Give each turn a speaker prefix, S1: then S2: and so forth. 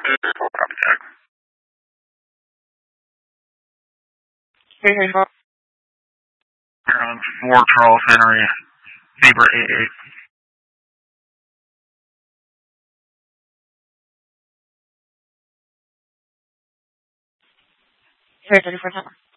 S1: Copy that.
S2: Hey, Bob.
S1: You're on 4 Charles Henry, Zebra 88.
S2: Here, 34 7.